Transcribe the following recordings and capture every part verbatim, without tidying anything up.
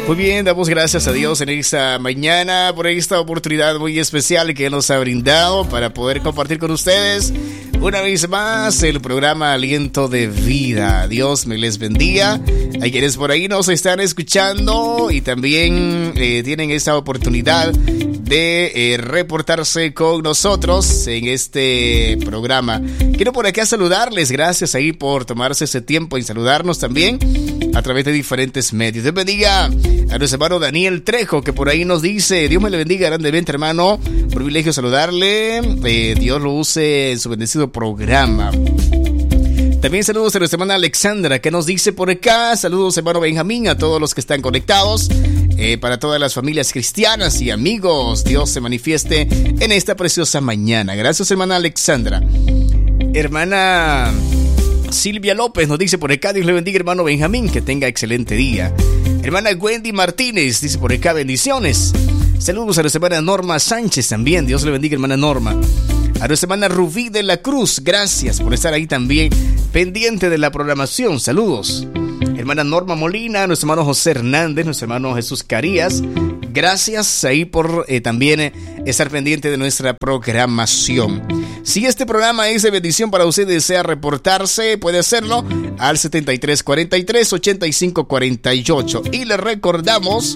Muy bien, damos gracias a Dios en esta mañana por esta oportunidad muy especial que nos ha brindado para poder compartir con ustedes una vez más el programa Aliento de Vida. Dios me les bendiga. Hay quienes por ahí nos están escuchando y también eh, tienen esta oportunidad de eh, reportarse con nosotros en este programa. Quiero por acá saludarles, gracias ahí por tomarse ese tiempo y saludarnos también a través de diferentes medios. Dios bendiga a nuestro hermano Daniel Trejo, que por ahí nos dice: Dios me le bendiga grandemente, hermano, privilegio saludarle, eh, Dios lo use en su bendecido programa. También saludos a nuestra hermana Alexandra, que nos dice por acá: saludos hermano Benjamín, a todos los que están conectados, eh, para todas las familias cristianas y amigos. Dios se manifieste en esta preciosa mañana. Gracias hermana Alexandra. Hermana Silvia López nos dice por acá: Dios le bendiga hermano Benjamín, que tenga excelente día. Hermana Wendy Martínez dice por acá: bendiciones. Saludos a nuestra hermana Norma Sánchez también. Dios le bendiga hermana Norma. A nuestra hermana Rubí de la Cruz, gracias por estar ahí también pendiente de la programación. Saludos. Hermana Norma Molina, nuestro hermano José Hernández, nuestro hermano Jesús Carías, gracias ahí por eh, también eh, estar pendiente de nuestra programación. Si este programa es de bendición para usted y desea reportarse, puede hacerlo al setenta y tres cuarenta y tres ochenta y cinco cuarenta y ocho. Y le recordamos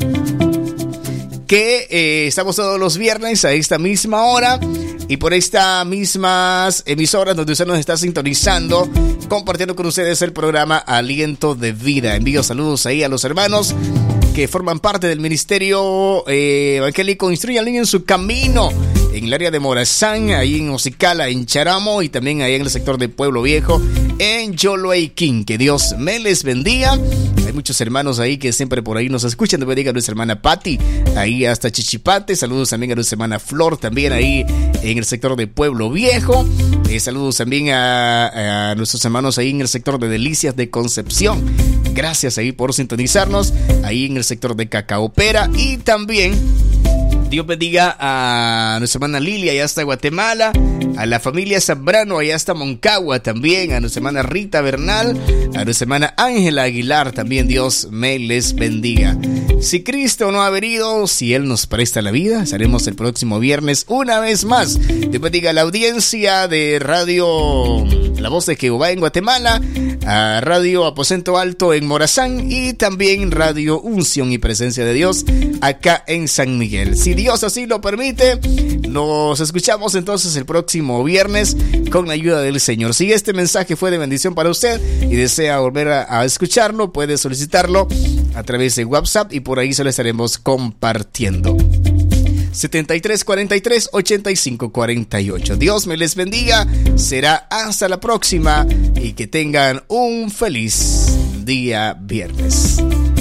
que eh, estamos todos los viernes a esta misma hora y por estas mismas emisoras donde usted nos está sintonizando, compartiendo con ustedes el programa Aliento de Vida. Envío saludos ahí a los hermanos que forman parte del ministerio eh, evangélico Instruye al Niño en su Camino, en el área de Morazán, ahí en Ocicala, en Charamo, y también ahí en el sector de Pueblo Viejo, en Yoloaiquín. Que Dios me les bendiga. Hay muchos hermanos ahí que siempre por ahí nos escuchan. Dios bendiga a nuestra hermana Patti, ahí hasta Chichipate. Saludos también a nuestra hermana Flor, también ahí en el sector de Pueblo Viejo. Eh, saludos también a, a nuestros hermanos ahí en el sector de Delicias de Concepción. Gracias ahí por sintonizarnos, ahí en el sector de Cacaopera. Y también Dios bendiga a nuestra hermana Lilia, allá hasta Guatemala, a la familia Zambrano, allá hasta Moncagua también, a nuestra hermana Rita Bernal, a nuestra hermana Ángela Aguilar también. Dios me les bendiga. Si Cristo no ha venido, si Él nos presta la vida, estaremos el próximo viernes una vez más. Dios bendiga a la audiencia de Radio La Voz de Jehová en Guatemala, a Radio Aposento Alto en Morazán y también Radio Unción y Presencia de Dios acá en San Miguel. Si Dios así lo permite, nos escuchamos entonces el próximo viernes con la ayuda del Señor. Si este mensaje fue de bendición para usted y desea volver a, a escucharlo, puede solicitarlo a través de WhatsApp y por ahí se lo estaremos compartiendo. setenta y tres cuarenta y tres ochenta y cinco cuarenta y ocho. Dios me les bendiga. Será hasta la próxima y que tengan un feliz día viernes.